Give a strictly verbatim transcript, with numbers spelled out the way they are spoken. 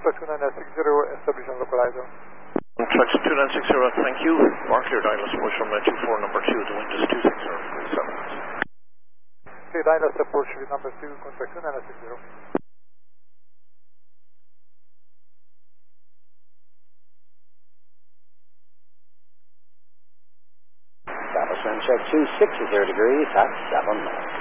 contact two nine six zero, establish on localizer. Contact two nine six zero, thank you. Mark clear dial approach from two four number two, the wind is two six zero, seven. Okay, dial approach with number two, contact two nine six zero. Travis check two six zero degrees at seven.